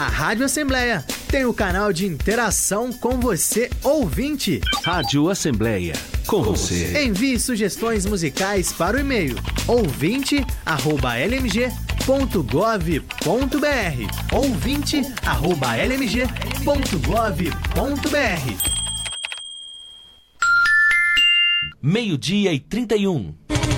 A Rádio Assembleia tem o canal de interação com você, ouvinte. Rádio Assembleia, com você. Envie sugestões musicais para o e-mail ouvinte@lmg.gov.br. ouvinte@lmg.gov.br. 12:31.